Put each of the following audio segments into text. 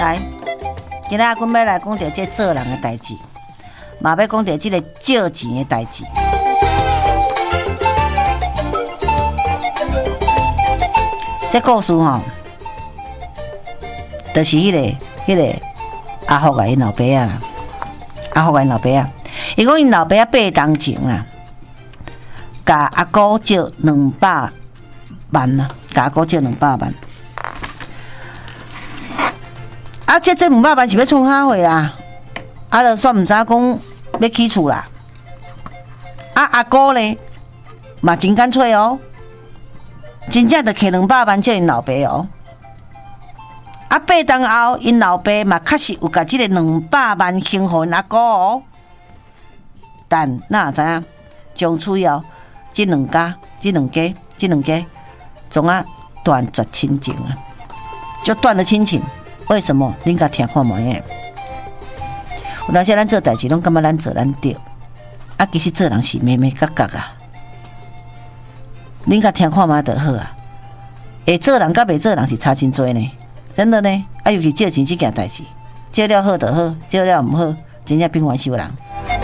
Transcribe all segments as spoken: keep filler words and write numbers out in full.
来，今仔阮要来讲到这做人的代志，嘛要讲到这个借钱的代志。这故事吼，就是迄、那个、迄、那个阿福啊，因老爸啊，阿福啊，因老爸啊，伊讲因老爸啊八当前啦，甲阿姑借两百万啦，甲阿姑借两百万。啊，这这两百万是要创啥货啦？啊，就煞毋知讲要起厝啦。啊，阿姑呢，嘛真干脆哦。真正就摕两百万借因老爸哦，啊八当后因老爸嘛确实有甲即个两百万还互因阿姑哦，但哪知影从此后，即两家、即两家、即两家，总啊断绝亲情啊，就断了亲情。为什么？恁甲听看卖诶？有当时咱做代志，拢感觉咱做咱对，啊其实做人是咩咩角角啊。恁甲听看嘛就好啊！会做人甲袂做人是差真多呢，真的呢。啊，尤其借钱这件代志，借了好就好，借了唔好，真正变冤仇人。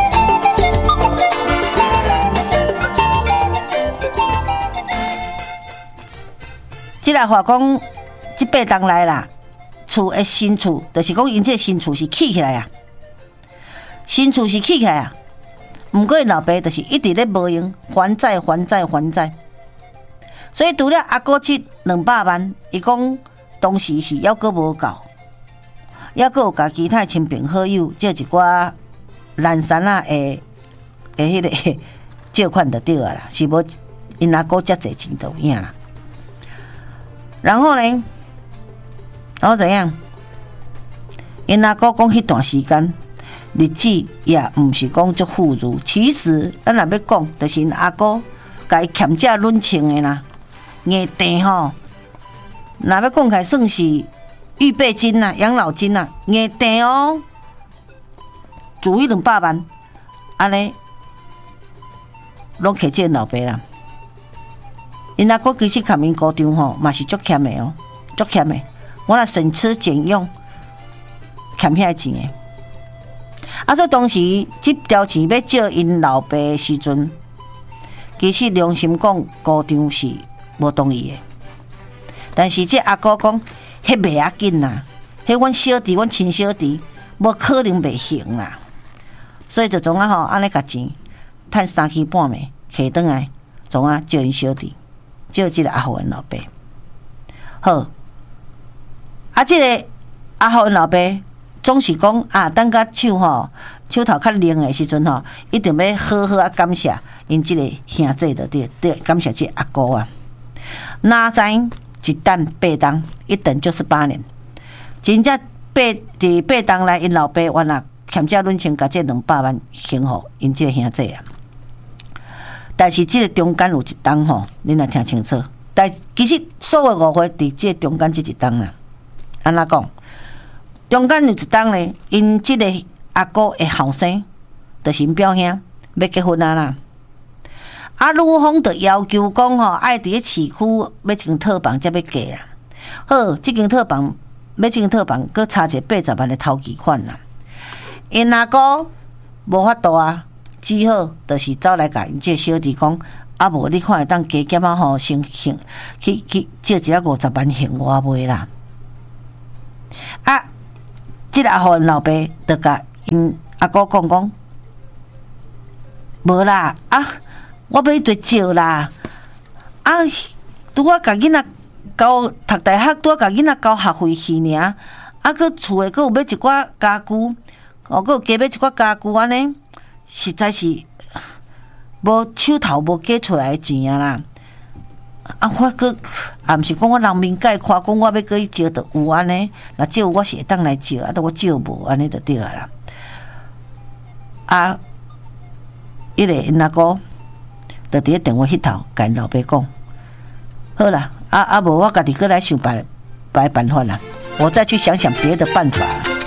即个话讲，即八当来啦，厝的新厝，就是讲因这新厝是起起来啊，新厝是起起来啊。毋过因老爸就是一直咧无用，还债还债还债。所以除了阿姑这两百万，伊讲当时是还阁无够，还阁有甲其他亲朋好友借一寡烂山啊的的迄个借款就对啊啦，是无因阿姑遮侪钱就有影啦。然后呢，然后怎样？因阿姑讲迄段时间日子也毋是讲足富裕，其实咱若要讲，就是因阿姑甲伊欠债论清的啦。硬地吼，若要讲起来算是预备金呐、养老金呐，硬地哦，足迄两百万，安尼拢摕这老爸啦。因阿哥其实欠因高中吼，嘛是足欠的哦，足欠的。我若省吃俭用，欠遐钱的。啊，所以当时这条钱要借因老爸的时阵，其实良心讲，高中是无同意的，但是这阿姑讲，迄袂要紧啦，迄阮小弟，阮亲小弟，无可能袂行啦，所以就总啊吼，安尼甲钱趁三更半暝，摕转来，总啊借因小弟，借即个阿福因老爸。好，啊，即、这个阿福因老爸总是讲啊，等甲手吼，手头较冷的时阵吼，一定要好好啊感谢因即个兄弟的对对，感谢即个阿姑啊。哪知一等八当，一等就是八年。真正八伫八当来，因老爸原来欠债论清，甲这两百万还互因这个兄弟啊。但是这个中间有一当吼，恁来听清楚。但其实所有误会伫这中间这一当啦。安怎讲？中间有一当呢，因这个阿姑的后生，就是因表兄要结婚啊啦。啊，女方就要求讲吼，爱伫个市区要一间套房才要嫁啊。好，这间套房要这间套房，佮差一个八十万的头期款啦。因阿姑无法度啊，只好就是走来甲因这小弟讲，啊无你看会当加减啊吼，先先去去借一个五十万还我买啦。啊，即个阿福因老爸就甲因阿姑讲讲，无啦啊。我要对借啦，啊！拄我甲囡仔交读大学，拄我甲囡仔交学费去尔，啊！佮厝诶，佮有买一寡家具，哦，佮有加买一寡家具安尼，实在是无手头无计出来诶钱啊啦！啊，我佮也毋是讲我人面界看，讲我要佮伊借着有安尼，若借有我是会当来借，啊，但我借无安尼就对啊啦。啊，迄个因阿姑。就伫咧电话迄头，甲因老爸讲，好啦，啊啊无我家己过来想别别办法啦，我再去想想别的办法。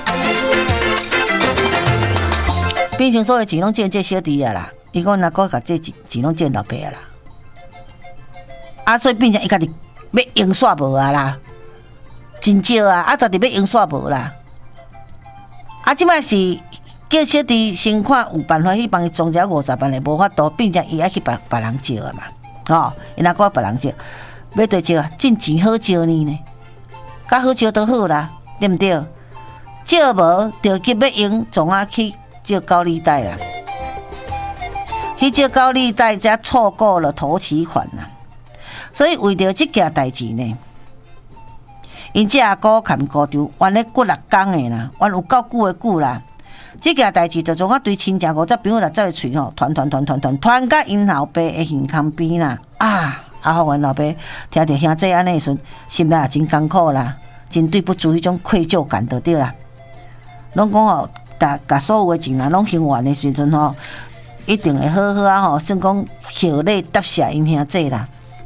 变成所有钱拢借这小弟啊啦，伊讲阿哥甲这钱钱拢借老爸啊啦，啊所以变成伊家己要用煞无啊啦，真少啊，啊到底要用煞无啦， 啊，即摆是叫小弟先看有办法去帮伊装只五十万的，无法度，并且伊爱去别别人借啊嘛，吼，伊若搁别人借，要对借啊，真钱好借呢呢，较好借都好啦，对毋对？借无着急要用，总啊去借高利贷啊，去借高利贷才错过了头期款呐、啊。所以为着即件代志呢，因这阿哥含高潮，冤咧过六工的啦，冤有够久的久啦。即件代志就从我对亲戚五十朋友六十个喙吼，团团团团团团到因老爸的胸腔边啦。啊，啊好，阮老爸听着兄弟安尼时，心内也真艰苦啦，真对不住迄种愧疚感就对啦。拢讲吼，甲甲所有的钱啊，拢还完的时阵吼，一定会好好啊吼，算讲效礼答谢因兄弟啦。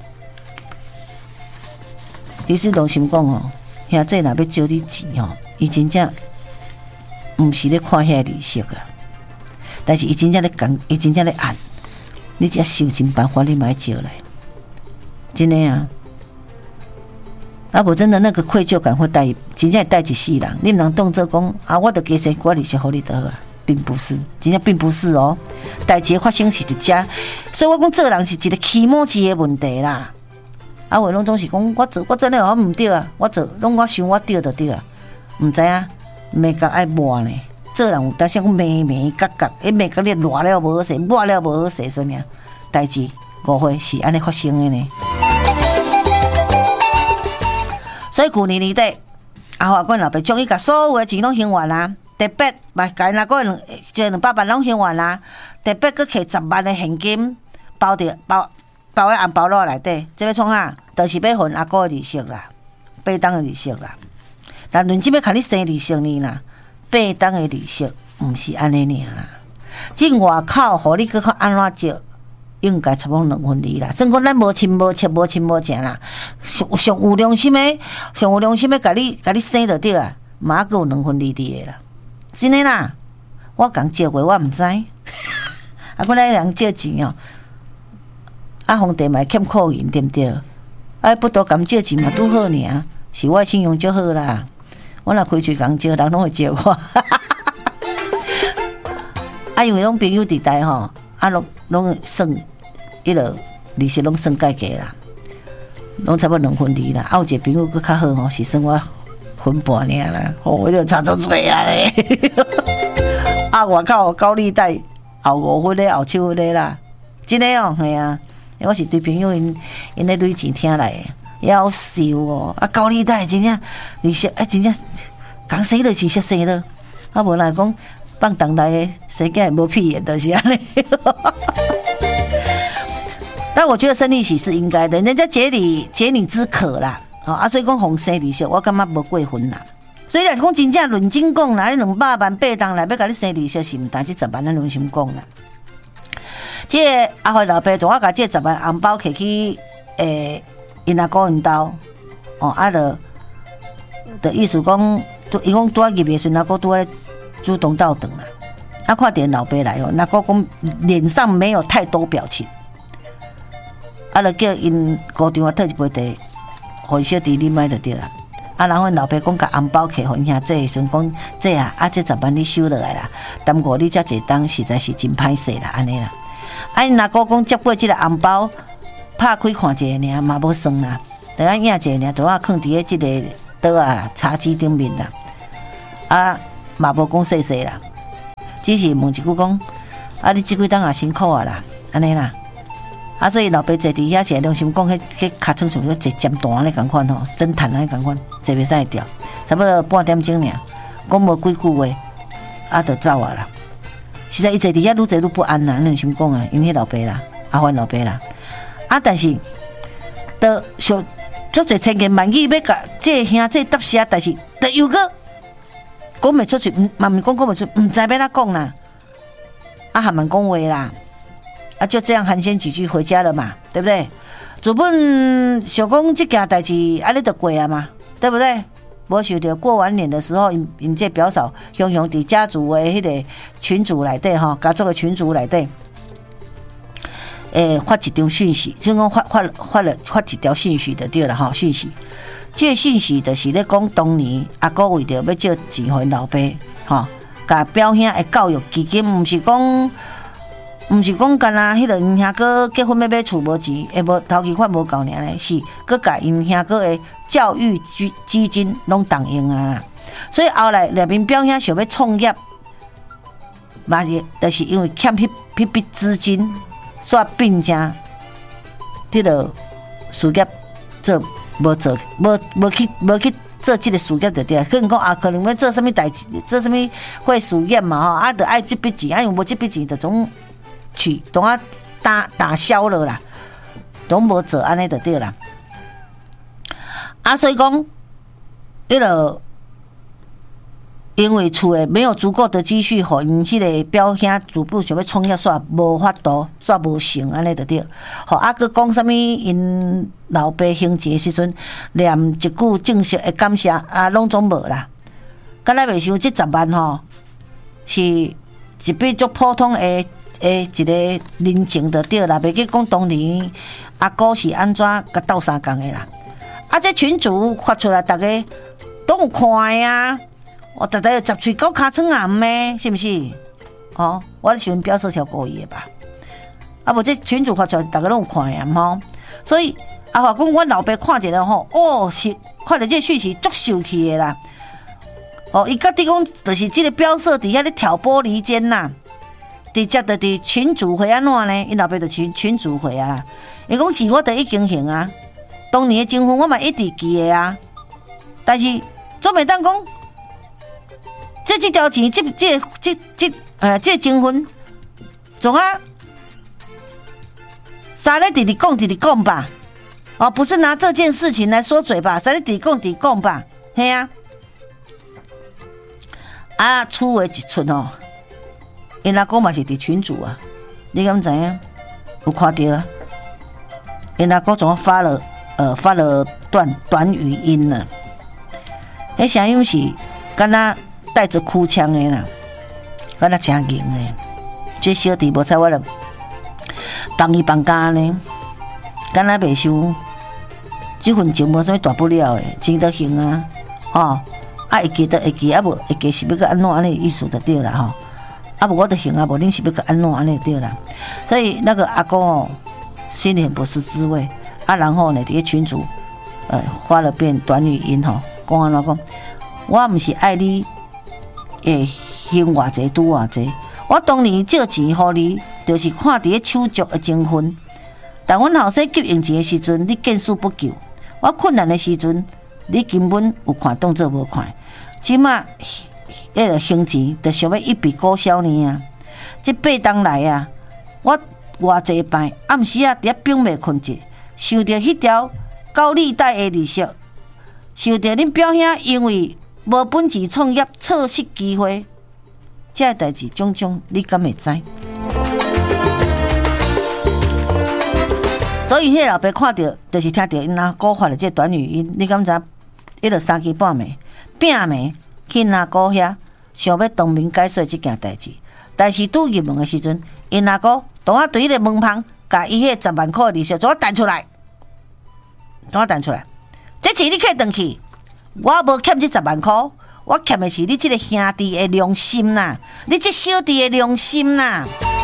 其实拢心讲吼，兄弟若要借你钱吼，伊真正毋是咧看遐利息啊，但是伊真正咧讲，伊真正咧按，你只想尽办法，你买借来，真的啊。啊，无真的那个愧疚感会带，真正会带一世人。你毋能当作讲啊，我着加些我利息互你得啊，并不是，真正并不是哦。代志发生是伫遮，所以我讲做人是一个起毛志的问题啦。啊，话拢总是讲我做，我做了我毋对啊，我做拢我想我对就对啊，毋知影美角爱抹呢。做人有当时讲美美角角，迄美角你抹了无好势，抹了无好势，所以呢，代志误会是安尼发生的呢。所以旧年年底，阿华阮老爸终于甲所有的钱拢还完啦，特别嘛，甲因阿哥两这两百万拢还完啦，特别佫摕十万的现金包着包包喺红包袋内底，这要创啥？就是要还阿哥的利息啦，八档的利息啦。但论即要甲你生利息呢啦，八档的利息毋是安尼尔啦，即外口互你佫较安怎借？应该差不多两分利啦，算讲咱无亲无切无亲无情啦，上上有良心的，上有良心的，甲你甲你生就对啊，嘛佫有两分利伫的啦，真的啦，我共借过，我毋知，啊，我来人借钱哦，啊，皇帝嘛欠苦银对毋对？啊，不多共借钱嘛拄好尔，是我信用足好啦，我若开喙共借，人拢会借我，啊，因为拢朋友伫台吼。啊，拢拢算，迄落利息拢算价价啦，拢差不多两分利啦。啊，有一个朋友佫较好吼，是算我分半尔啦，哦，我就差足多啊咧。啊，外口有高利贷，后五分咧，后七分咧啦，真诶哦，系啊，我是对朋友因因咧累钱听来的，夭寿哦。啊，高利贷真正利息啊，真正讲生落是实生了，啊，无来讲。放当来的谁敢无屁眼的是安尼？但我觉得生利息是应该的，人家解你解你之渴啦，啊，所以讲红生利息，我感觉无过分啦。所以来讲真正论斤讲啦，你两百万八档来要甲你生利息是毋单这十万，咱论心讲啦。这个阿辉老爸同我甲这十万红包摕去诶，因阿哥因兜，哦，啊，着的意思讲，伊讲拄啊入的时阵，阿哥拄啊。主动到等了，啊，看点老爸来哦，那个讲脸上没有太多表情，啊，就叫因高中啊特一杯茶，互小弟你买就对啦。啊，然后老爸讲甲红包摕互兄这时阵讲这啊，啊这十万你收落来啦，耽误你遮一当实在是真歹势啦，安尼啦。啊，因阿哥讲接过即个红包，拍开看一下尔，嘛无算啦，等下影一下尔，等下放伫咧即个桌啊茶几顶面啦，啊。嘛无讲细细啦，只是问一句讲，啊，你即几档也辛苦啊啦，安尼啦，啊，所以老爸坐伫遐是良心讲，迄迄尻川上个坐尖弹咧共款吼，针炭安尼共款，坐袂使掉，差不多半点钟尔，讲无几句话，啊，就走啊啦。实在伊坐伫遐愈坐愈不安啦，良心讲啊，因迄老爸啦，阿欢老爸啦，啊，但是，都想足侪千言万语要甲这兄这答谢，但是，都又个。讲袂出去，嘛毋讲讲袂出，毋知要哪讲啦。啊，还蛮讲话啦，啊，就这样寒暄几句回家了嘛，对不对？主本想讲这件代志，啊，你就过啊嘛，对不对？无想到过完年的时候，因因这表嫂雄雄伫家族的迄个群组内底吼，家族的群组内底，诶、欸，发一条讯息，就讲发发发了发一条讯息就对了吼，讯息。这个信息就是咧讲，当年阿哥为着要借钱还老爸，吼， 甲表兄的教育基金，毋是讲。毋是讲干那，迄个因兄哥结婚要买厝无钱，会无头期款无够尔咧，是佮甲因兄哥的教育基基金拢动用啊啦。所以后来内面表兄想要创业，嘛是，就是因为欠迄迄笔资金，煞变成迄个事业做无做，无无去无去做即个事业就对。可能讲啊，可能要做啥物代志，做啥物会事业嘛吼，啊，着爱即笔钱，啊，因为无即笔钱，就总。去，当啊打打消了啦，都无做安尼就对啦。啊，所以讲，迄个因为厝诶没有足够的积蓄，互因迄个表兄逐步想要创业，煞无法度，煞无成安尼就对。吼，啊，佮讲啥物因老爸兴济诶时阵，念一句正式诶感谢，啊，拢总无啦。敢若袂想即十万吼，是一笔足普通诶。诶，一个人情就对啦，袂记讲当年阿姑是安怎甲斗相共的啦。啊，这群主发出来，大家都有看的啊。我逐个十喙九尻川暗的，是毋是？哦，我咧想表示条故意的吧。啊，无这群主发出来，大家拢有看的吼。所以阿华讲，阮老爸看一个吼，哦，是看到这讯息足生气的啦。哦，伊甲你讲，就是这个表示底下咧挑拨离间呐。直接就伫群主会安怎呢？因老爸就群群主会啊啦。伊讲是我都已经行啊，当年的征婚我嘛一直记的啊。但是总袂当讲，这这条钱，这这这这呃，这征婚，总啊，啥咧直直讲直直讲吧。哦，不是拿这件事情来说嘴吧，啥咧直直讲直直讲吧，嘿啊。啊，厝的一寸哦。因阿公嘛是伫群主啊，你敢知影？有看到啊？因阿公总发了呃发了段短语音呢，迄声音是敢若带着哭腔的啦，敢若真硬的。这小弟无采我了，帮伊帮家呢，敢若袂想，这份情无啥物大不了的，真得行啊！哦，啊会记得会记，啊无会记是要个安怎安尼意思就对啦吼。啊，无我就行啊，无恁是要个安怎安尼对啦。所以那个阿公哦，心里很不是滋味啊。然后呢，伫群组呃发了遍短语音吼，讲安怎讲，我毋是爱你诶，行偌济拄偌济。我当年借钱互你，就是看伫手足诶情分。但阮后生急用钱诶时阵，你见死不救；我困难诶时阵，你根本有看当作无看。即马。迄个行钱，就想要一笔勾销呢啊！这八冬来啊，我偌济摆，暗时啊，伫遐冰袂困者，想着迄条高利贷的利息，想着恁表兄因为无本钱创业，错失机会，这代志种种，你敢会知？所以，迄个老爸看到，就是听到因阿姑发的这短语音，你敢知？伊就三更半暝、拼暝。去阿姑遐，想要当面解说这件代志，但是拄入门的时阵，因阿姑当啊对迄个门旁，甲伊迄十万块利息，怎啊弹出来？怎啊弹出来？这钱你可以转去，我无欠这十万块，我欠的是你这个兄弟的良心呐，你这小弟的良心呐。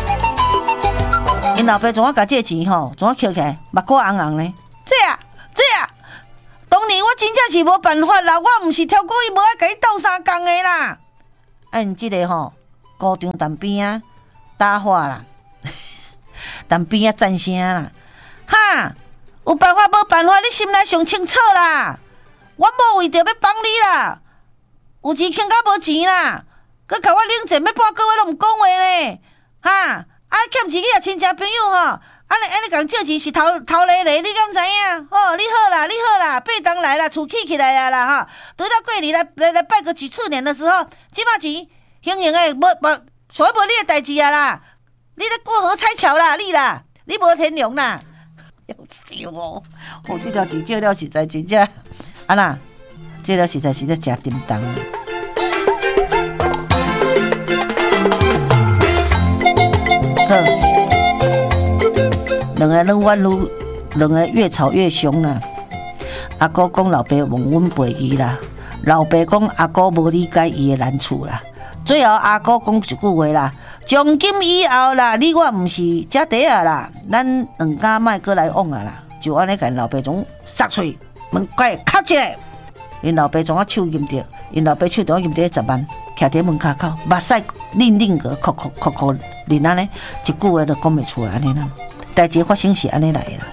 因老爸怎啊甲这钱吼，怎啊捡起来，目眶红红呢？这啊，这啊！当年我真正是无办法啦，我毋是挑故意无爱甲你斗相共的啦。按即个吼，高中当边啊打话啦，当边啊赞声啦，哈，有办法无办法，你心内上清楚啦。我无为着要帮你啦，有钱欠甲无钱啦，佮甲我冷战要半个月拢毋讲话咧，哈，啊欠钱去啊亲戚朋友吼。安尼安尼讲借钱是偷偷咧咧，你敢知影？哦，你好啦，你好啦，八冬来啦，厝起起来啊啦哈！对到过年来来来拜个几次年的时候，即马钱行行诶，无无，所无你诶代志啊啦！你咧过河拆桥啦，你啦，你无天良啦！要死我！我这条钱借了实在真正，啊啦，借了实在是咧真叮当。好。两个拢怨愈，两个越吵越凶啦。阿姑讲老爸忘阮陪伊啦，老爸讲阿姑无理解伊的难处啦。 最后阿姑讲一句话啦：从今以后啦，你我毋是遮底啊啦，咱两家莫过来往啊啦。就安尼，甲因老爸总杀出去，门关卡起来。因老爸总啊手淫着，因老爸手中淫着十万，徛伫门骹口，目屎淋淋个，哭哭哭哭，连安尼一句话都讲袂出来安尼啦。代志发生是安尼来的啦。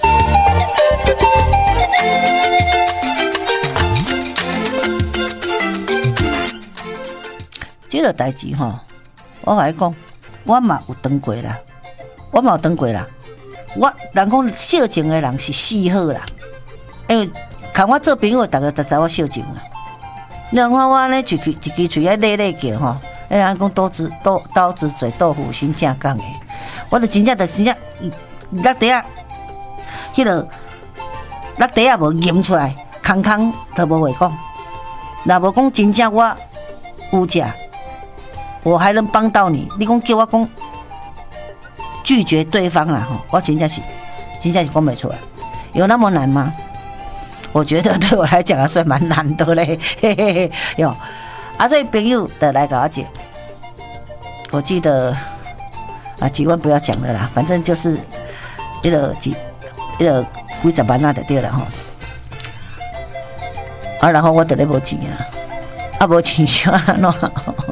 这个代志吼，我甲你讲，我嘛有当过啦，我嘛有当过啦。我人讲孝敬的人是死好啦，因为看我做朋友，大家都知我孝敬啦。你看我安尼一句一句嘴爱咧咧叫吼，迄人讲刀子刀刀子嘴豆腐心正讲的，我就真正就真正落地啊，迄个落地啊无吟出来，空空都无话讲。若无讲真正我有食，我还能帮到你。你讲叫我讲拒绝对方啦，吼，我真正是真正是讲不出来，有那么难吗？我觉得对我来讲还算蛮难的嘞，嘿嘿嘿，有啊，所以朋友的来跟我讲，我记得啊，几万不要讲了啦，反正就是一个几一个几十万那就对了吼。啊，然后我得咧无钱啊，啊无钱就安怎？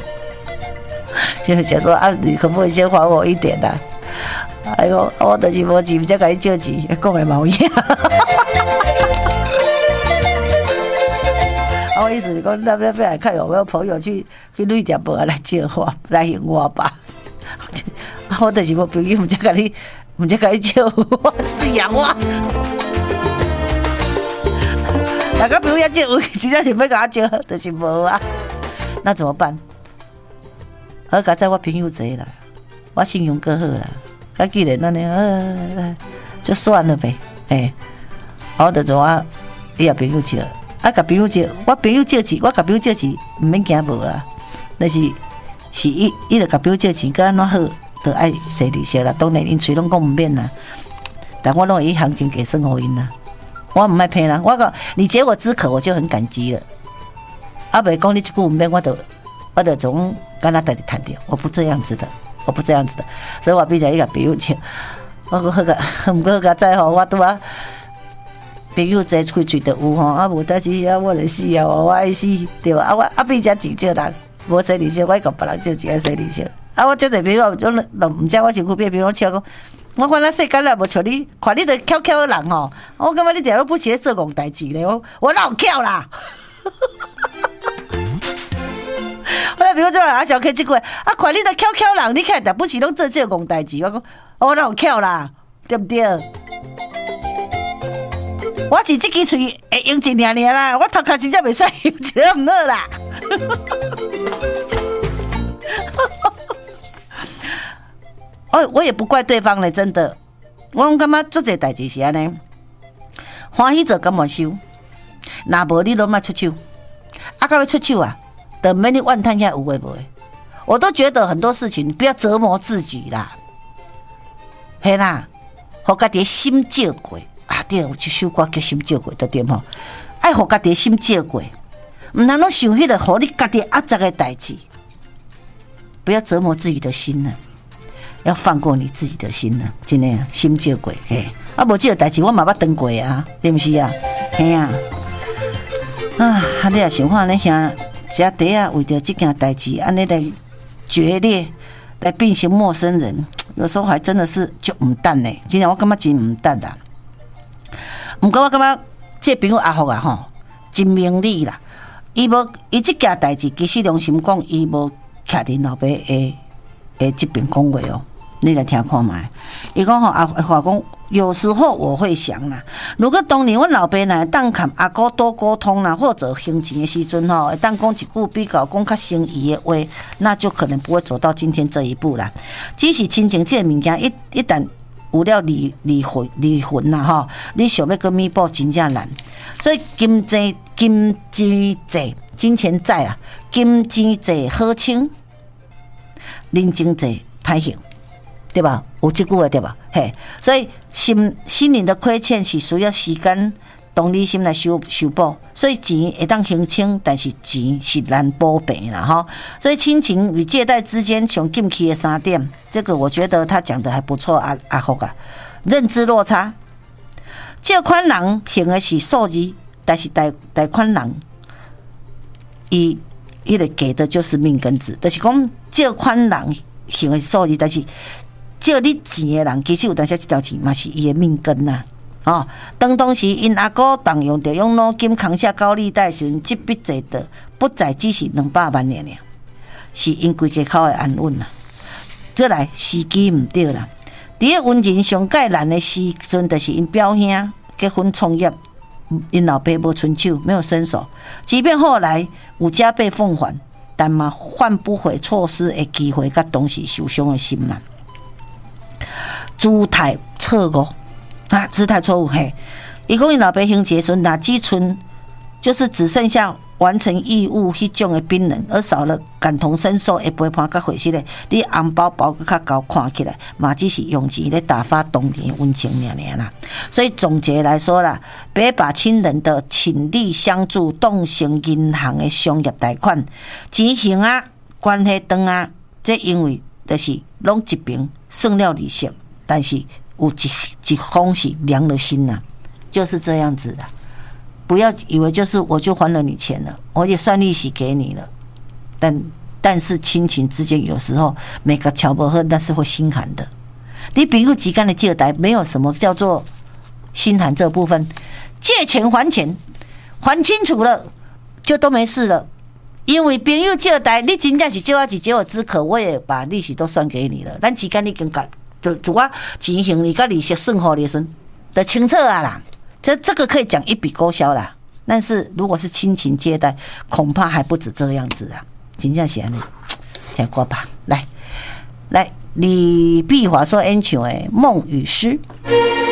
就想说啊，你可不可以先还我一点啊？哎呦，我就是无钱，才甲你借钱，讲的毛样。啊，我意思是讲，那边来看有没有朋友去去旅店无来借我，来还我吧。啊，我就是无朋友，唔才甲你，唔才甲你借我，是养我。大家朋友要借我，真正是要甲我借，就是无啊。那怎么办？好佳在我朋友侪啦，我信用够好啦。啊，既然安尼，呃，就算了呗。嘿，我就做啊，伊也朋友借，啊，甲朋友借，我朋友借钱，我甲朋友借钱，毋免惊无啦。但是是伊，伊就甲朋友借钱，佮安怎好，就爱踅利息啦。当然，因嘴拢讲毋免啦，但我拢会以行情给生活因啦。我唔爱骗人，我讲你解我之渴，我就很感激了。啊，袂讲你一句毋免，我就我就总跟他代志谈掉，我不这样子的，我不这样子的，所以我比较伊个朋友钱，我讲好个，毋过好个再吼，我拄啊朋友再开嘴就有吼，啊无代志啊，我就死啊，我爱死对吧？啊我啊比较钱少人，无生利息，我甲别人借钱爱生利息，啊我借侪朋友，就毋知我身躯边，比如笑讲。我看咱世间啦，无像你，看你都巧巧的人吼，我感觉你定都不是咧做戆代志咧，我我哪有巧啦？我来比如做阿小 K 即句，啊，看你都巧巧人，你看定不是拢做这戆代志，我讲我哪有巧啦，对不对？我是这支喙会用一年年啦，我头壳真正袂使用一个唔好啦。哦，我也不怪对方嘞，真的。我感觉做这代志是安尼，欢喜做甘愿收，若无你拢莫出手。啊，到要出手啊，等免你怨叹遐有诶无诶。我都觉得很多事情不要折磨自己啦，嘿啦，互家己心照过啊。对，有一首歌叫心照过，对对吼，爱互家己心照过，毋通拢想迄个互你家己压榨诶代志，不要折磨自己的心呢。要放过你自己的心呢，真的心照过嘿。啊，无这个代志我嘛捌当过啊，对不是啊？嘿啊，啊，你也想看咧，兄家弟啊，为着这件代志，安尼来决裂，来变成陌生人，有时候还真的是就唔淡呢。真正我感觉真唔淡啦。不过我感觉这朋友阿福啊吼，真明理啦。伊无伊这件代志，其实良心讲，伊无徛伫老爸诶诶这边讲话哦。你来听看嘛，伊讲吼，阿华讲，有时候我会想啦，如果当年阮老爸若当看阿哥多沟通啦，或者行情的时阵吼，当讲一句比较讲较心仪的话，那就可能不会走到今天这一步啦。只是亲情这个物件，一一旦有了离离婚离婚啦吼，你想要跟弥补真正难。所以金钱金钱债，金钱债啊，金钱债好清，人情债歹行。对吧？有这句话对吧？嘿，所以心心灵的亏欠是需要时间同理心来修修补，所以钱会当还清，但是钱是难补赔啦哈。所以亲情与借贷之间上禁忌的三点，这个我觉得他讲的还不错。阿阿福啊，认知落差，借款人还的是数字，但是贷贷款人伊伊个给的就是命根子，就是讲借款人还的是数字，但是借你钱的人其实有当时这条钱嘛是伊的命根呐。哦，当当时因阿哥动用着用脑筋扛下高利贷时，这笔债的不再只是两百万年了，是因规家口的安稳啦。再来时机唔对啦，伫个温情上介难的时阵，就是因表兄结婚创业，因老爸无伸手，没有伸手，即便后来有加倍奉还，但嘛换不回错失的机会，甲当时受伤的心嘛。姿态错误。啊，姿态错误嘿！伊讲伊老爸行结孙，那只剩就是只剩下完成义务迄种的兵人，而少了感同身受的陪伴甲回息咧。你红包包搁较高，看起来嘛只是用钱咧打发当年的温情尔尔啦。所以总结来说啦，别把亲人的倾力相助当成银行的商业贷款，钱还啊，关系断啊，这因为就是拢一边算了利息，但是。有一一方是凉了心呐、啊，就是这样子的。不要以为就是我就还了你钱了，我也算利息给你了，但但是亲情之间有时候每个巧不合，那是会心寒的。你比如几干的借贷，没有什么叫做心寒这部分，借钱还钱，还清楚了就都没事了。因为朋友借贷，你真正是借我一借我之可，我也把利息都算给你了。咱几干你跟讲。就就我钱还你，甲利息算好你算，的清楚啊啦。这这个可以讲一笔勾销啦。但是如果是亲情借贷，恐怕还不止这样子啊。真正是安尼，听歌吧，来来，李碧华所演唱的《梦与诗》。